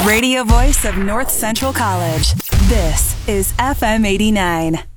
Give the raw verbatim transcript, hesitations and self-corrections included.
radio voice of North Central College. This is F M eighty-nine.